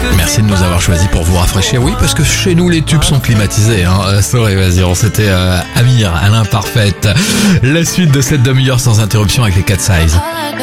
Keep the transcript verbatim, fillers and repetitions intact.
Merci de nous avoir choisis pour vous rafraîchir. Oui, parce que chez nous, les tubes sont climatisés. Hein. Euh, Soul Évasion, c'était euh, Amir, à l'imparfaite. La suite de cette demi-heure sans interruption avec les Cat Size.